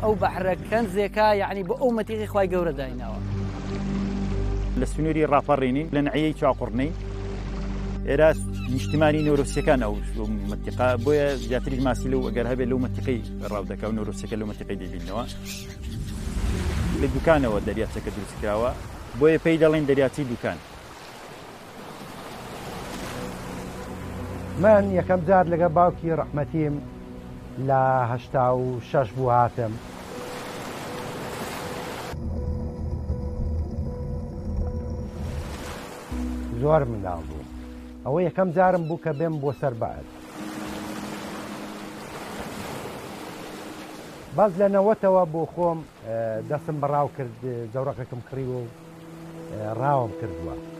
ئەو بەحرە کەنزێکە یعنی بۆ ئەو مەتیقی خوای گەورە دایناوە لە سنووری ڕاپەڕێنی لە نعەیەی چاقوڕنەی ئێرە نیشتیمانی نۆرۆسیەکان ئەو مەتیقا بۆیە زیاتری ماسی لەو ئەگەر هەبێت لەو مەتیقی ڕاو دەکە و نۆرۆسیەکە لەو مەتیقی دەبینەوە لە دوکانەوە دەریاچەکە دروستکراوە بۆیە پێی دەڵێن دەریاچی دوکان. من یەکەم جار لەگە باوکی ڕەحمەتیم لە 86 بوو هاتم. زۆر منداڵ بوو. ئەوە یەکەم جارم بوو کە بێم بۆ سەربەعد. باز لە نەوەتەوە بۆ خۆم دەستم بەڕاو کرد، زەوڕەکەکەم کڕی و ڕاوم کردووە.